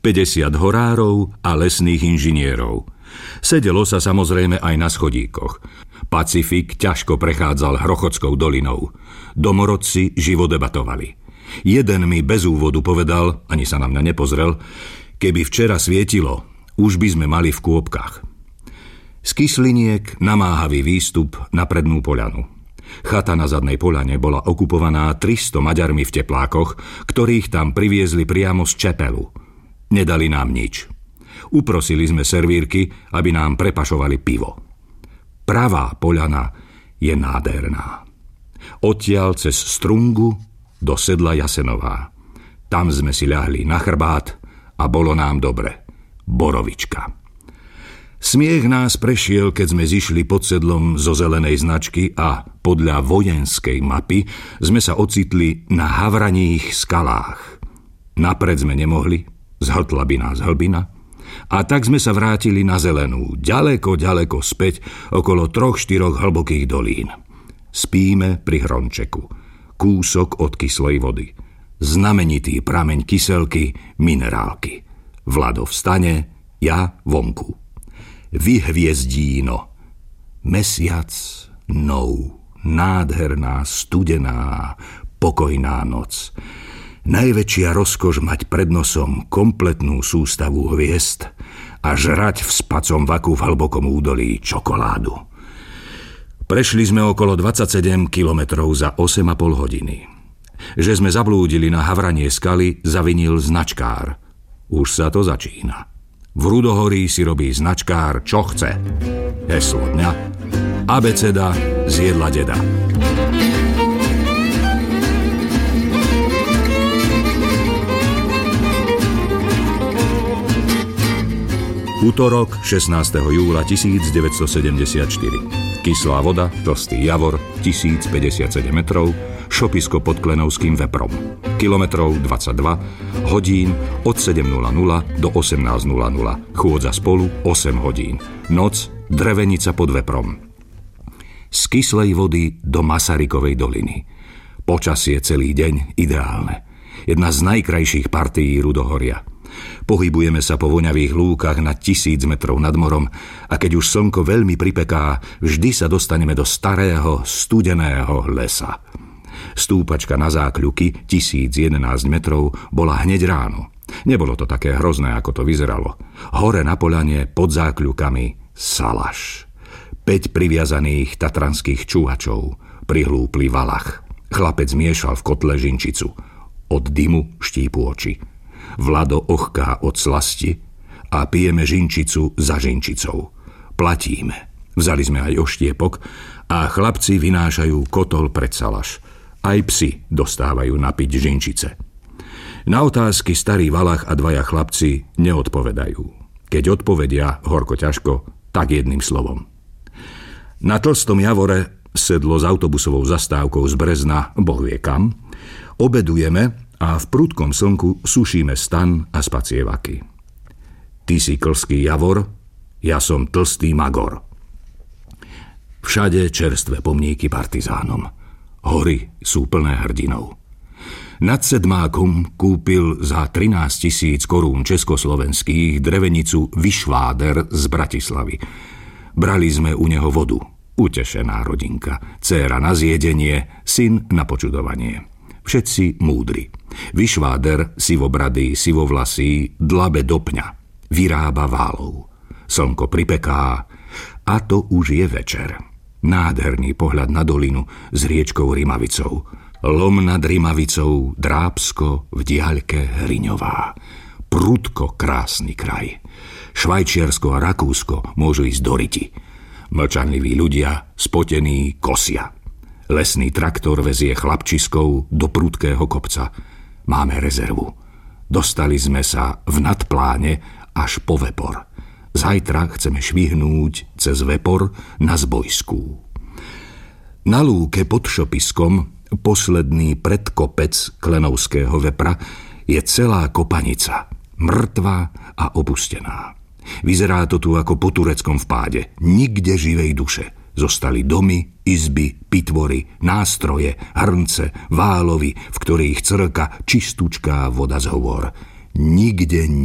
50 horárov a lesných inžinierov. Sedelo sa samozrejme aj na schodíkoch. Pacifik ťažko prechádzal Hrochotskou dolinou. Domorodci živo debatovali. Jeden mi bez úvodu povedal, ani sa na mňa nepozrel, keby včera svietilo, už by sme mali v kôpkach. Z Kysliniek namáhavý výstup na prednú poľanu. Chata na zadnej poľane bola okupovaná 300 Maďarmi v teplákoch, ktorých tam priviezli priamo z Čepelu. Nedali nám nič. Uprosili sme servírky, aby nám prepašovali pivo. Pravá poľana je nádherná. Odtiaľ cez Strungu do sedla Jasenová. Tam sme si ľahli na chrbát a bolo nám dobre. Borovička. Smiech nás prešiel, keď sme zišli pod sedlom zo zelenej značky a podľa vojenskej mapy sme sa ocitli na Havraních skalách. Napred sme nemohli, zhltla by nás hlbina, a tak sme sa vrátili na zelenú, ďaleko späť, okolo 3-4 hlbokých dolín. Spíme pri Hrončeku, kúsok od kyslej vody. Znamenitý prameň kyselky, minerálky. Vlado vstane, ja vonku. Vyhviezdíno. Mesiac, nádherná, studená, pokojná noc. Najväčšia rozkoš mať pred nosom kompletnú sústavu hviezd a žrať v spacom vaku v hlbokom údolí čokoládu. Prešli sme okolo 27 kilometrov za 8,5 hodiny. Že sme zablúdili na Havranie skaly, zavinil značkár. Už sa to začína. V Rudohorí si robí značkár, čo chce. Heslo dňa: abeceda zjedla deda. Utorok 16. júla 1974. Kyslá voda, Tlstý Javor, 1057 metrov, šopisko pod Klenovským Veprom. Kilometrov 22, hodín od 7:00 do 18:00. Chôdza spolu 8 hodín. Noc, Drevenica pod Veprom. Z Kyslej vody do Masarykovej doliny. Počasie celý deň ideálne. Jedna z najkrajších partií Rudohoria. Pohybujeme sa po voňavých lúkach na 1000 metrov nad morom a keď už slnko veľmi pripeká, vždy sa dostaneme do starého, studeného lesa. Stúpačka na zákľuky 1011 metrov bola hneď ráno. Nebolo to také hrozné, ako to vyzeralo. Hore na poľane pod zákľukami salaš. 5 priviazaných tatranských čúhačov, prihlúpli valach. Chlapec miešal v kotle žinčicu. Od dymu štípu oči. Vlado ochká od slasti a pijeme žinčicu za žinčicou. Platíme. Vzali sme aj oštiepok a chlapci vynášajú kotol pred salaš. Aj psi dostávajú napiť žinčice. Na otázky starý Valach a 2 chlapci neodpovedajú. Keď odpovedia horko ťažko, tak jedným slovom. Na Tlstom Javore, sedlo s autobusovou zastávkou z Brezna, boh vie kam, obedujeme a v prudkom slnku sušíme stan a spacievaky. Ty si Klský Javor, ja som Tlstý Magor. Všade čerstvé pomníky partizánom. Hory sú plné hrdinov. Nad Sedmákom kúpil za 13 000 korún československých drevenicu Vyšváder z Bratislavy. Brali sme u neho vodu. Utešená rodinka. Dcéra na zjedenie, syn na počudovanie. Všetci múdri. Vyšváder, sivobradý, sivovlasý, dlabe do pňa. Vyrába válov. Slnko pripeká a to už je večer. Nádherný pohľad na dolinu s riečkou Rimavicou. Lom nad Rimavicou, Drábsko, v diaľke Hriňová. Prudko krásny kraj. Švajčiarsko a Rakúsko môžu ísť do riti. Mlčanliví ľudia, spotení, kosia. Lesný traktor vezie chlapčiskou do prudkého kopca. Máme rezervu. Dostali sme sa v nadpláne až po Vepor. Zajtra chceme švihnúť cez Vepor na Zbojskú. Na lúke pod šopiskom, posledný predkopec Klenovského Vepra, je celá kopanica, mŕtva a opustená. Vyzerá to tu ako po tureckom vpáde. Nikde živej duše. Zostali domy, izby, pitvory, nástroje, hrnce, válovy, v ktorých crka čistúčká voda z hovor. Nikde